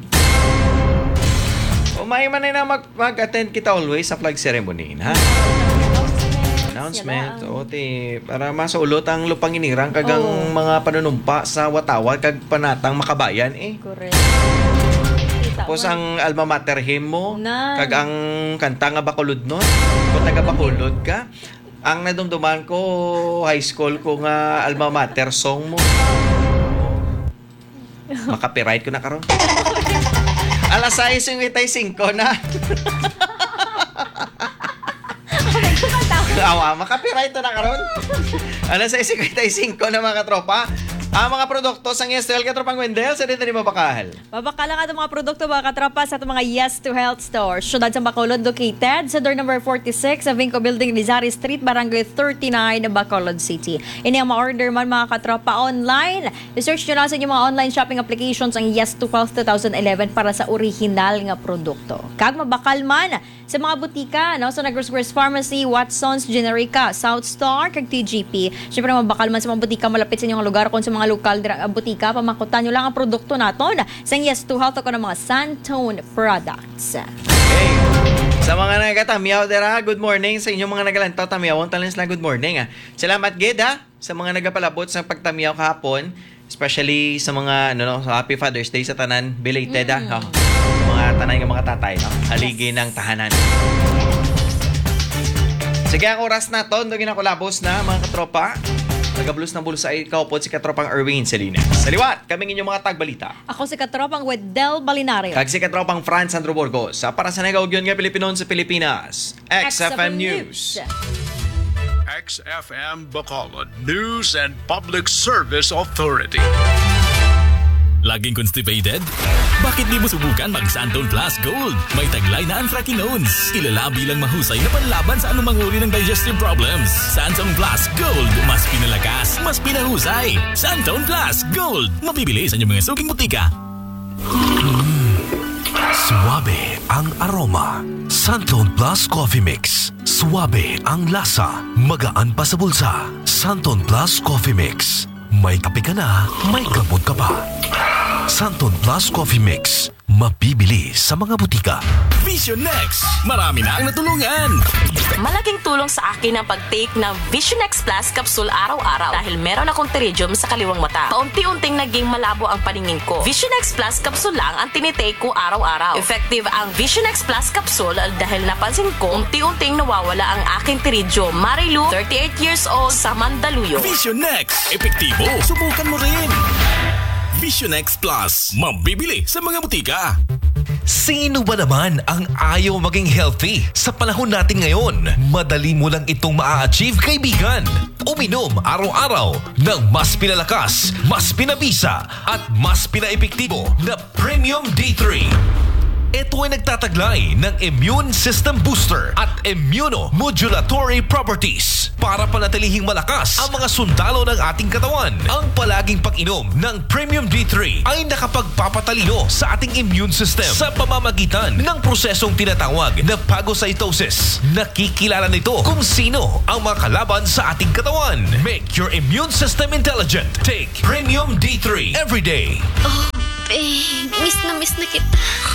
O may man na mag, mag-attend kita always sa flag ceremony, ha? Announcement. O ti, para masulot ang lupang inirang kagang Oo. mga panunumpa sa watawat kag panatang makabayan eh. Correct. Tapos ang alma mater hymn mo, Nan. kag ang kanta nga Bacolod nun. Kung taga Bacolod ka, ang nadumduman ko, high school ko nga alma mater song mo. Makapiright ko na karon. Alas sais yung itay singko na. Awa, makapiright na karon. Alas sais yung itay singko na mga katropa. Ang mga produkto sa Yes to Health Katropang Wendel, sa dito ni Mabakahal. Babakala nga itong mga produkto mga katrapa sa itong mga Yes to Health Store. Syudad sa Bacolod located sa door number forty-six sa Vinco Building, Rizari Street, Barangay thirty-nine, Bacolod City. Ini ang ma-order man mga katrapa online. I-search nyo lang sa inyong mga online shopping applications ang Yes to Health twenty eleven para sa original nga produkto. Kag mabakal man sa mga butika, no? Sa Negros Squares Pharmacy, Watson's, Generica, South Star, kag T G P. Siyempre mabakal man sa mga butika malapit sa inyong lugar kung sa mga lokal dira- butika, pamakutan nyo lang ang produkto naton sa Yes to Health ako ng mga Santone products. Okay. Sa mga nagatamyaw dira, good morning sa inyong mga nagalantaw tamyawon talents na good morning. Ah. Salamat gid ha sa mga nagapalabot sa pagtamyaw kahapon, especially sa mga ano no, sa Happy Father's Day sa tanan belated mm. ah. Oh. Sa mga tanan ng mga tatay no, haligi ng tahanan. Sige, ang oras na to, doon ginakulabos na mga katropa. Nagabulus ng bulsa ay kaupod si katropang Erwin Salinas. Sa liwat, kaming inyong mga tagbalita. Ako si katropang Wedel Balinario. Kag si katropang Franz Sandro Burgos. Sa para sa nagaugyon nga Pilipinon sa Pilipinas. X F M News. X F M Bacolod News and Public Service Authority. Laging constipated? Bakit di mo subukan mag-Santone Plus Gold? May taglay na anthracinones. Kilala bilang mahusay na panlaban sa anumang uri ng digestive problems. Santone Plus Gold. Mas pinalakas, mas pinahusay. Santone Plus Gold. Mabibili sa inyong mga suking butika. Suwabe ang aroma. Santone Plus Coffee Mix. Suwabe ang lasa. Magaan pa sa bulsa. Santone Plus Coffee Mix. May kape ka na, may gamot ka pa. Santone Plus Coffee Mix. Mabibili sa mga butika. Vision Next! Marami na ang natulungan! Malaking tulong sa akin ang pag-take ng Vision X Plus Capsule araw-araw dahil meron akong pterygium sa kaliwang mata. Paunti-unting naging malabo ang paningin ko. Vision X Plus Capsule lang ang tinitake ko araw-araw. Effective ang Vision X Plus Capsule dahil napansin ko unti-unting nawawala ang aking pterygium. Marilu, thirty-eight years old, sa Mandaluyong. Vision Next! Epektibo! Subukan mo rin! Vision X Plus. Mabibili sa mga butika. Sino ba naman ang ayaw maging healthy? Sa panahon natin ngayon, madali mo lang itong maa-achieve, kaibigan. Uminom araw-araw ng mas pinalakas, mas pinabisa, at mas pinaepektibo na Premium D three. Ito ay nagtataglay ng immune system booster at immunomodulatory properties para panatilihing malakas ang mga sundalo ng ating katawan. Ang palaging pag-inom ng Premium D three ay nakapagpapatalino sa ating immune system sa pamamagitan ng prosesong tinatawag na phagocytosis. Nakikilala nito kung sino ang mga kalaban sa ating katawan. Make your immune system intelligent. Take Premium D three every day. Oh, babe. Miss na miss na kita.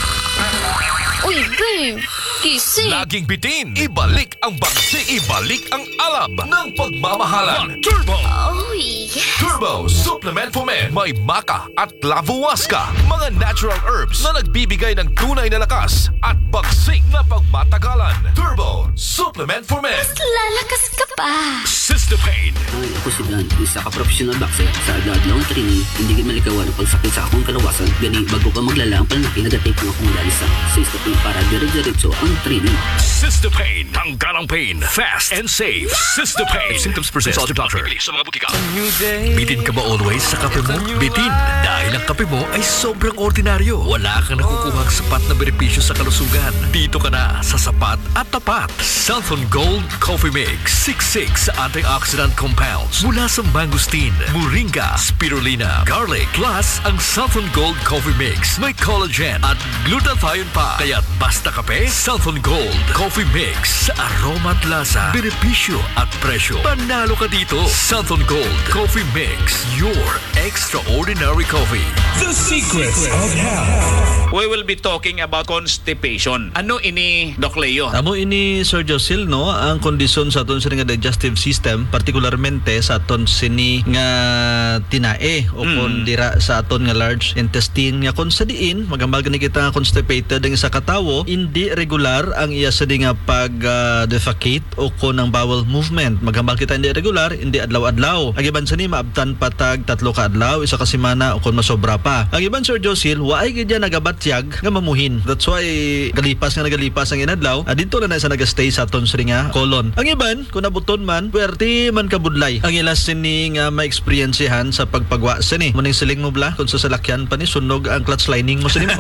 Uy, babe. Gising. Laging bitin. Ibalik ang bagsi. Ibalik ang alab ng pagmamahalan. Turbo. Uy. Turbo Supplement for Men. May maca at lavuasca. Mga natural herbs na nagbibigay ng tunay na lakas at bagsik na pagmatagalan. Turbo Supplement for Men. Lalakas ka pa. Cystopain. Ay, ako si Dan, isa ka professional boxer sa adlaw ng training. Hindi ka malikawan ang pagsakit sa akong kalawasan. Gani, bago pa maglala ang panlaki, nagatake ang akong lalisa. Cystopain para dire-diretso ang training. Cystopain. Tanggal ang pain. Fast and safe. Cystopain. If symptoms persist, consult your doctor. Sa mga butika. Bitin ka ba always sa kape mo? Bitin. Dahil ang kape mo ay sobrang ordinaryo. Wala kang nakukuhang sapat na benepisyo sa kalusugan. Dito ka na sa sapat at tapat. Southern Gold Coffee Mix. sixty-six antioxidant compounds mula sa mangosteen, moringa, spirulina, garlic. Plus, ang Southern Gold Coffee Mix may collagen at glutathione pa. Kaya basta kape, Southern Gold Coffee Mix. Sa aroma at lasa, benepisyo at presyo. Panalo ka dito. Southern Gold Coffee Mix. Your extraordinary coffee. The secrets of health. We will be talking about constipation. Ano ini, Doc Leo? Amo ini Sir Josil, no, ang kondisyon sa aton sini nga digestive system, partikularmente sa aton sini nga tinae o Mm. kung dira sa aton nga large intestine nga kung sa diin magambal gani kita nga constipated ang isa ka tawo, hindi regular ang iya sini nga pag uh, defecate o kung ang bowel movement. Magambal kita hindi regular, hindi adlaw-adlaw. Ang iban sini maabtan patag tatlo ka adlaw, isa ka semana o kung masobra pa. Ang iban Sir Josil, waay gid nagabatyag nga mamuhin. That's why galipas nga nagalipas ang inadlaw, ah, dito na na isa nagastay sa aton sini nga colon. Ang iban kung nabuton man, puwerte man kabudlay. Ang ilas sini nga ma-experiencehan sa pagpagwa sini. Muning siling mo bla kung sa salakyan pa ni sunog ang clutch lining mo sini mo.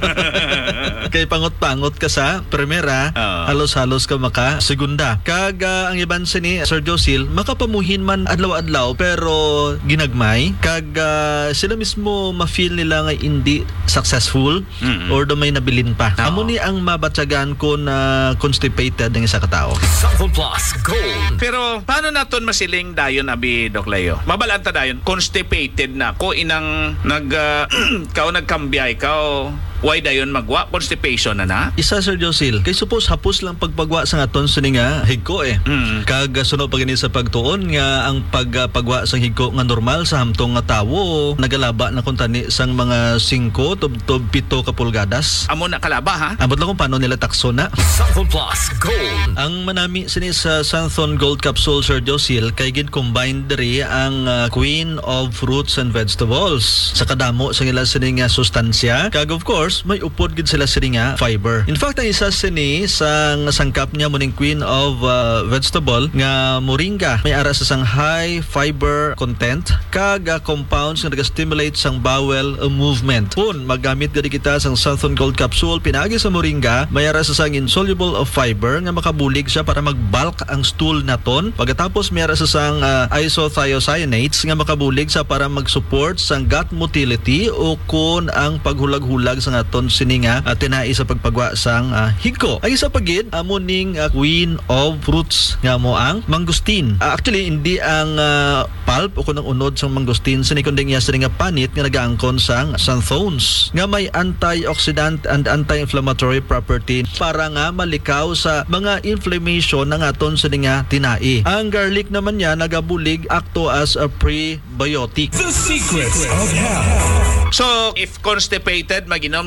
Kay pangot-pangot ka sa primera, uh. halos-halos ka maka segunda. Kag uh, ang iban sini Sir Josil, makapamuhin man adlaw-adlaw pero ginagmay. Kag uh, sila mismo ma-feel nila nga hindi successful Mm-mm. or do may nabilin pa. Oo. Amo ni ang mabatsagan ko na constipated ng isa ka tao. Southern Plus Gold. Pero paano naton masiling dayon abi, Doc Leo? Mabalanta dayon, constipated na ko inang nag uh, kao nagkambiyay kao. Why dayon magwa? Constipation na na? Isa Sir Josil, kay suppose hapos lang pagpagwa sa aton sini nga higko eh. Mm. Kag sunod pa gani sa pagtuon nga ang pagpagwa sa higko nga normal sa hamtong nga tawo nagalaba na kun tani sang mga singko tub-tub pito ka pulgadas. Amo na kalaba ha? Abot lang kung paano nila takso na. Southern Plus Gold. Ang manami sini sa Santhon Gold Capsule Sir Josil kay gid combined diri ang uh, Queen of Fruits and Vegetables sa kadamo sa ila sini nga sustansya. Kag of course may upod gid sila sini nga fiber. In fact ang isa sini sang sangkap niya muning Queen of uh, Vegetable nga moringa may ara sa sang high fiber content kag uh, compounds nga naga-stimulate sang bowel uh, movement. Kung magamit gid kita sang Santhon Gold Capsule pinagi sa moringa may ara sa sang insoluble of fiber nga makabulig siya para mag-bulk ang stool naton. Pagkatapos may ara sa sang uh, isothiocyanates nga makabulig sa para mag-support sang gut motility o kun ang paghulag-hulag sa aton sini nga uh, tinai sa pagpagwa sang uh, higko. Ang isa pagid amo ning uh, Queen of Fruits nga mo ang mangosteen. Uh, actually hindi ang uh, pulp o kun ang unod sang mangosteen sini kundi iya sini nga panit nga nagaangkon sang xanthones nga may antioxidant and anti-inflammatory property para nga malikaw sa mga inflammation ng aton sini nga tinai. Ang garlic naman niya nagabulig acto as a prebiotic. The secrets of health. So, if constipated, mag-inom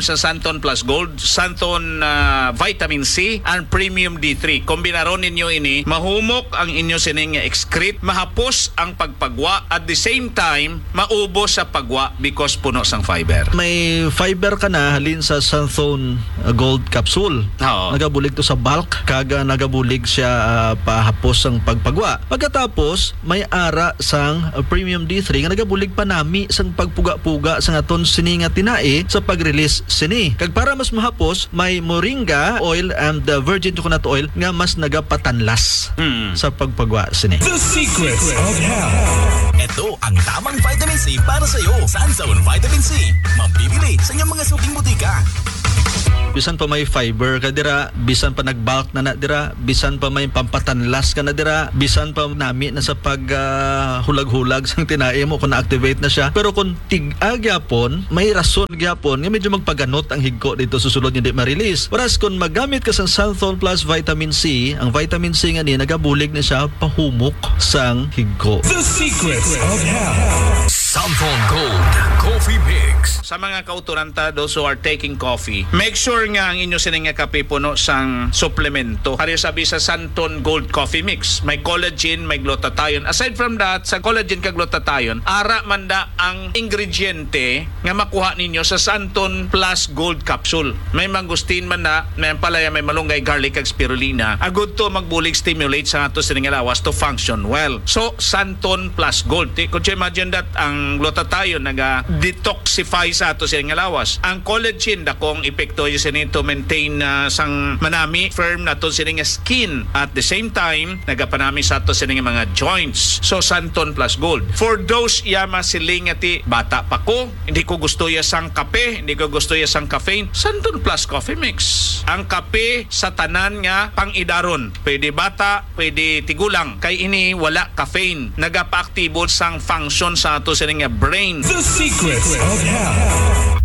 sa Santon Plus Gold, Santon uh, Vitamin C, and Premium D three. Kombinaron ninyo ini, mahumok ang inyo sining excrete, mahapos ang pagpagwa, at the same time, maubos sa pagwa because puno sang fiber. May fiber ka na halin sa Santon uh, Gold Capsule. Oo. Nagabulig to sa bulk, kaga nagabulig siya uh, pahapos ang pagpagwa. Pagkatapos, may ara sang uh, Premium D three nga nagabulig pa nami sang pagpuga-puga sang aton sini nga tinae sa pag-release sini. Kag para mas mahapos, may moringa oil and the virgin coconut oil nga mas nagapatanlas Hmm. sa pagpagwa sini. The secrets of health. Ito ang tamang vitamin C para sa iyo. Sanzone Vitamin C. Mabibili sa inyong mga suking butika. Bisan pa may fiber ka dira, bisan pa nagbulk na na dira, bisan pa may pampatanlas ka na dira, bisan pa nami na sa pag uh, hulag-hulag sang tinae mo kung na-activate na siya. Pero kung tig-a gyapon, may rason gyapon nga medyo magpaganot ang higko dito susunod hindi ma-release. Whereas kung magamit ka sa Santhol Plus Vitamin C, ang vitamin C nga ni nagabulig na siya pahumok sang higko. The secrets of health. Santhol Gold Coffee Mix. Sa mga kauturanta, those who are taking coffee, make sure nga ang inyo sining nga kape puno sang suplemento. Hari sabi sa Santon Gold Coffee Mix, may collagen, may glutathione. Aside from that, sa collagen kag glutathione, ara manda ang ingrediente nga makuha ninyo sa Santon Plus Gold Capsule. May mangustin man na, may palaya, may malunggay, garlic kag spirulina. Agud to magbulig stimulate sa ato sining lawas to function well. So Santon Plus Gold. Could you imagine that ang glutathione naga detoxify sa ato sining lawas. Ang collagen dakong epekto yung sining to maintain uh, sang manami firm na to sining skin. At the same time, nagapanami sa ato sining mga joints. So Santon Plus Gold. For those yama siling ati bata pa ko, hindi ko gusto ya sang kape, hindi ko gusto ya sang caffeine, Santon Plus Coffee Mix. Ang kape sa tanan nga pang-idaron. Pwede bata, pwede tigulang. Kay ini wala caffeine. Nagapa-aktibo sang function sa ato sining brain. The secrets of health.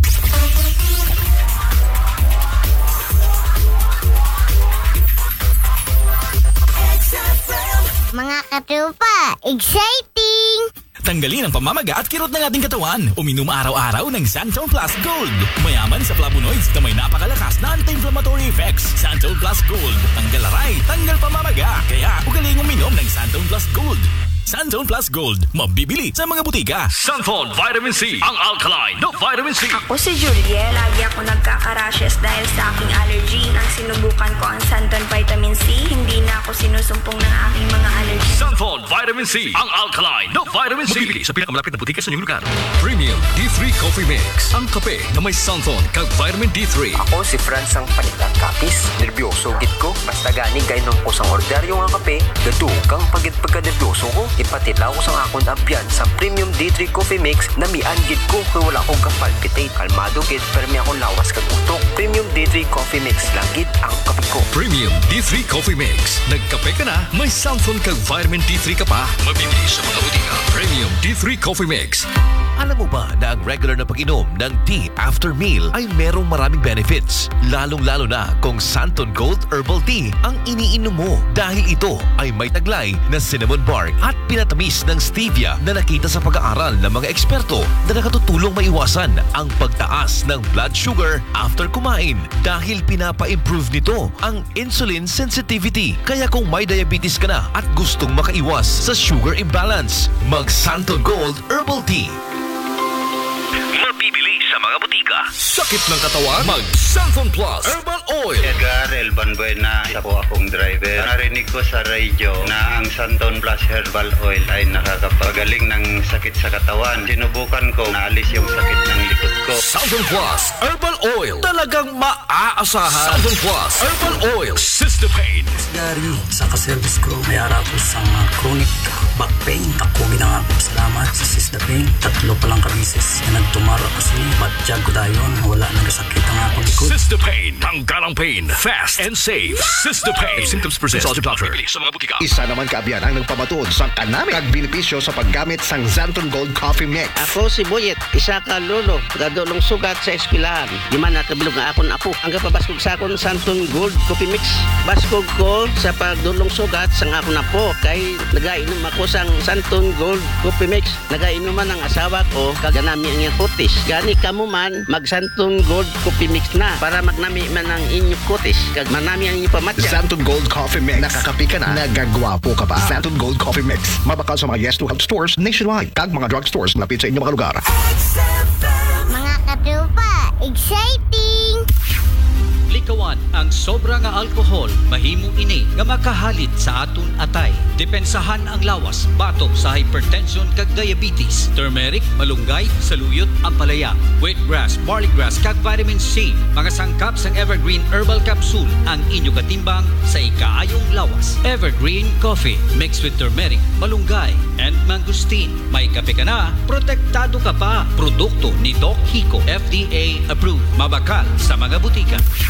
Mga katrupa, exciting! Tanggalin ang pamamaga at kirot ng ating katawan. Uminom araw-araw ng Santon Plus Gold. Mayaman sa flavonoids na may napakalakas na anti-inflammatory effects. Santon Plus Gold. Tanggal aray, tanggal pamamaga. Kaya ugaling uminom ng Santon Plus Gold. Santon Plus Gold. Mabibili sa mga butika. Santon Vitamin C. Ang alkaline na vitamin C. Ako si Juliet. Lagi ako nagkaka-rashes dahil sa aking allergy. Nang sinubukan ko ang Santon Vitamin C, hindi na ako sinusumpong ng aking mga allergy. Santon Vitamin C. Ang alkaline na vitamin C. Mabibili sa pinakamalapit na butika sa inyong lugar. Premium D three Coffee Mix. Ang kape na may Santon kag vitamin D three. Ako si Franz ang panilang kapis. Nervyoso gid ko. Basta gani gaynon ko sang order yung kape. Gadukang pagit pagka-nervyoso ko. Ipatilaw ko sang akong abyan sa Premium D three Coffee Mix na mian gid ko kung wala akong kapalpitate. Kalmado gid pero may akong lawas kag utok. Premium D three Coffee Mix lang gid ang kape ko. Premium D three Coffee Mix. Nagkape ka na, may Santon kag vitamin D three ka pa. Mabibili sa mga butika. Premium D three Coffee Mix. Alam mo ba na ang regular na pag-inom ng tea after meal ay merong maraming benefits? Lalong-lalo na kung Santon Gold Herbal Tea ang iniinom mo dahil ito ay may taglay na cinnamon bark at pinatamis ng stevia na nakita sa pag-aaral ng mga eksperto na nakatutulong maiwasan ang pagtaas ng blood sugar after kumain dahil pinapa-improve nito ang insulin sensitivity. Kaya kung may diabetes ka na at gustong makaiwas sa sugar imbalance, mag Santon Gold Herbal Tea. Mabibili sa mga butika. Sakit ng katawan? Mag Santon Plus Herbal Oil. Edgar Elban Buena, isa po akong driver. Narinig ko sa radio na ang Santon Plus Herbal Oil ay nakakapagaling ng sakit sa katawan. Sinubukan ko, naalis yung sakit ng likod ko. Santon Plus Herbal Oil. Talagang maaasahan. Santon Plus Herbal Oil. Sister Pain. Dari sa kaservice ko, may harap ko sa mga chronic back pain. Ako ginangako salamat sa Sister Pain. Tatlo pa lang kabisis na nagtumara ko sa batjag ko dayon. Wala nang sakit ang akong likod. Sister Pain. Tanggalang pain. Fast and safe. Sister Pain. If symptoms persist, consult your doctor. Sa mga butika. Isa naman kaabyan ang nagpamatuod sa kanami kag benepisyo sa paggamit sang Santon Gold Coffee Mix. Ako si Boyet, isa ka lolo, gadolong sugat sa eskwelahan. Di man nakabilog nga akon apo. Ang kapabaskog sa akon Santon Gold Coffee Mix. Baskog ko sa pagdulong sugat sa akon apo. Kay nagainom ako sang Santon Gold Coffee Mix. Nagainom man ang asawa ko, kaganami ang iyang putis. Gani kamo man mag Santon Gold Coffee Mix na para magnami man ang inyong kutis kag manami ang inyong pamatya. Santon Gold Coffee Mix. Nakakapi ka na, nagagwapo ka pa. Santon Gold Coffee Mix. Mabakal sa mga Yes to Help stores nationwide. Kag mga drug stores malapit sa inyong mga lugar. Mga katrupa, exciting! Likawan ang sobra nga alkohol mahimong ini nga makahalit sa aton atay. Depensahan ang lawas batok sa hypertension kag diabetes. Turmeric, malunggay, saluyot, ampalaya, wheatgrass, barleygrass kag vitamin C. Mga sangkap sang Evergreen Herbal Capsule ang inyo katimbang sa ikaayong lawas. Evergreen Coffee mixed with turmeric, malunggay, and mangosteen. May kape ka na, protektado ka pa. Produkto ni Doc Hico, F D A approved. Mabakal sa mga butika.